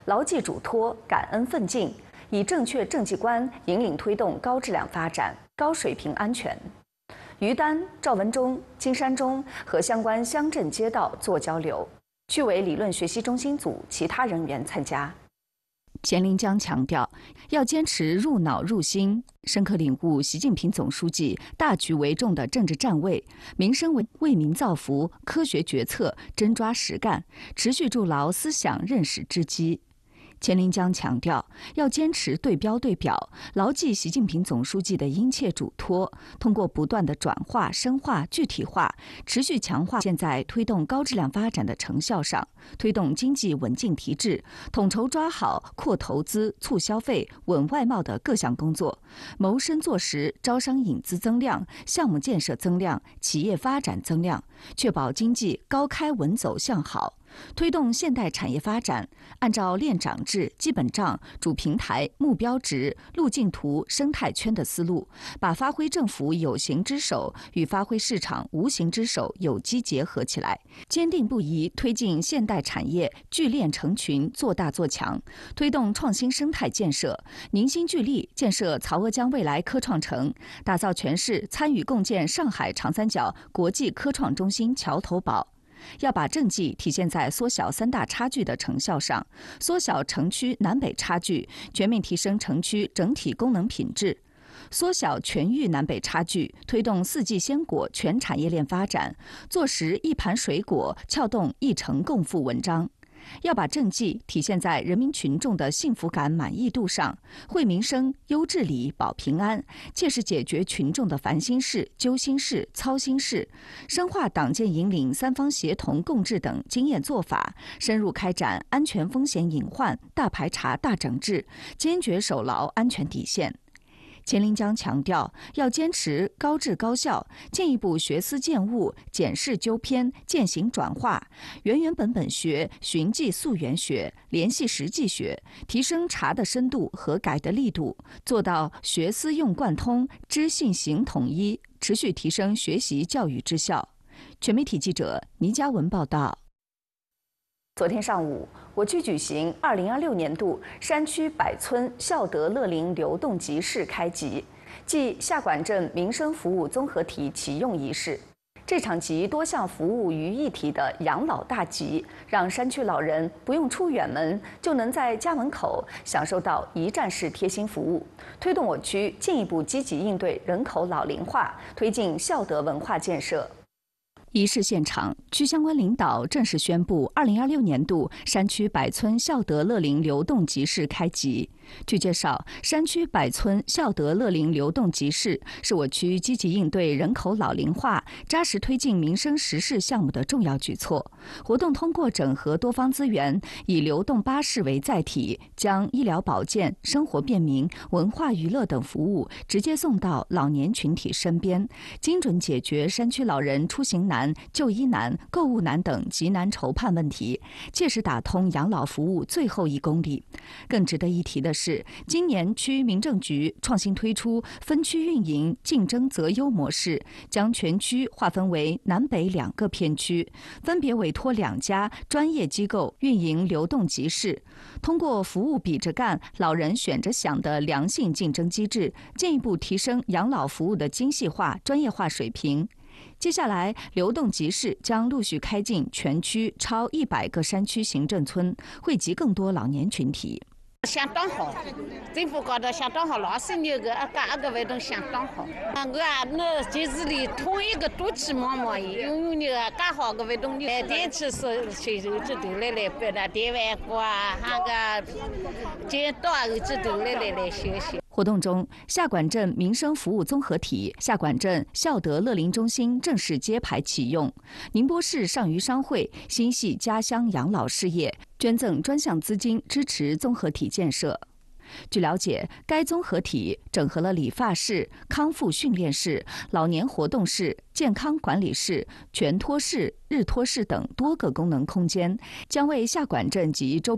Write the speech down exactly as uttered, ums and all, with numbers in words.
牢记嘱托，感恩奋进，以正确政绩观引领推动高质量发展、高水平安全。于丹、赵文忠、金山中和相关乡镇街道做交流，区委理论学习中心组其他人员参加。钱林江强调，要坚持入脑入心，深刻领悟习近平总书记大局为重的政治站位，民生为为民造福，科学决策，真抓实干，持续筑牢思想认识之基。钱林江强调，要坚持对标对表，牢记习近平总书记的殷切嘱托，通过不断的转化、深化、具体化，持续强化现在推动高质量发展的成效上，推动经济稳进提质，统筹抓好扩投资、促消费、稳外贸的各项工作，谋深做实招商引资增量、项目建设增量、企业发展增量，确保经济高开稳走向好。推动现代产业发展，按照链长制、基本账、主平台、目标值、路径图、生态圈的思路，把发挥政府有形之手与发挥市场无形之手有机结合起来，坚定不移推进现代产业聚链成群、做大做强，推动创新生态建设，凝心聚力建设曹阿江未来科创城，打造全市参与共建上海长三角国际科创中心桥头堡。要把政绩体现在缩小三大差距的成效上，缩小城区南北差距，全面提升城区整体功能品质，缩小全域南北差距，推动四季鲜果全产业链发展，做实一盘水果撬动一城共富文章。要把政绩体现在人民群众的幸福感满意度上，惠民生、优治理、保平安，切实解决群众的烦心事、揪心事、操心事，深化党建引领三方协同共治等经验做法，深入开展安全风险隐患大排查大整治，坚决守牢安全底线。钱林江强调，要坚持高质高效，进一步学思践悟、检视纠偏、践行转化，原原本本学、循迹溯源学、联系实际学，提升查的深度和改的力度，做到学思用贯通、知信行统一，持续提升学习教育质效。全媒体记者倪嘉文报道。昨天上午，我区举行二零二六年度山区百村孝德乐龄流动集市开集暨下管镇民生服务综合体启用仪式。这场集多项服务于一体的养老大集，让山区老人不用出远门，就能在家门口享受到一站式贴心服务，推动我区进一步积极应对人口老龄化，推进孝德文化建设。仪式现场，区相关领导正式宣布二零二六年度山区百村孝德乐龄流动集市开集。据介绍，山区百村孝德乐龄流动集市是我区积极应对人口老龄化、扎实推进民生实事项目的重要举措。活动通过整合多方资源，以流动巴士为载体，将医疗保健、生活便民、文化娱乐等服务直接送到老年群体身边，精准解决山区老人出行难、就医难、购物难等急难愁盼问题，切实打通养老服务最后一公里。更值得一提的是，今年区民政局创新推出分区运营竞争择优模式，将全区划分为南北两个片区，分别委托两家专业机构运营流动集市，通过服务比着干、老人选着享的良性竞争机制，进一步提升养老服务的精细化、专业化水平。接下来，流动集市将陆续开进全区超一百个山区行政村，惠及更多老年群体。 相当好，政府搞得相当好，老师那个各个活动相当好。我啊，那集市里同一个都去忙忙，因为那个干好个活动，来电池是随手就都来来摆的，电饭锅啊，那个剪刀啊，这都来来来学习。 活动中，下管镇民生服务综合体下管镇孝德乐龄中心正式揭牌启用。宁波市上虞商会心系家乡养老事业，捐赠专项资金支持综合体建设。据了解，该综合体整合了理发室、康复训练室、老年活动室、健康管理室、全托室、日托室等多个功能空间，将为下管镇及周边